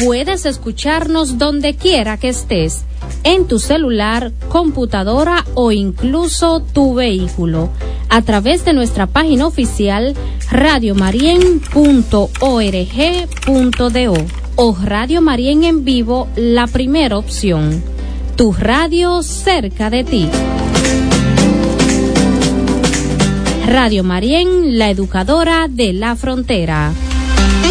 Puedes escucharnos donde quiera que estés, en tu celular, computadora o incluso tu vehículo, a través de nuestra página oficial radiomarien.org.do o Radio Marien en vivo, la primera opción. Tu radio cerca de ti. Radio Marien, la educadora de la frontera.